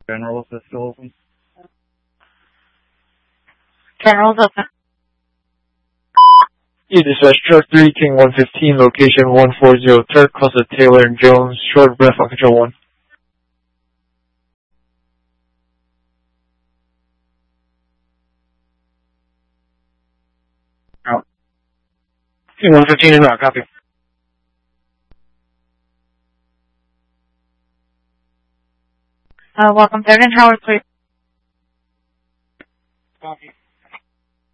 General, is that still open? General's open. You dispatch truck 3, King 115, location 140, Turk, Cluster Taylor and Jones, short breath on control 1. Out. King 115 is out, copy. Welcome, 3rd and Howard, please. Copy.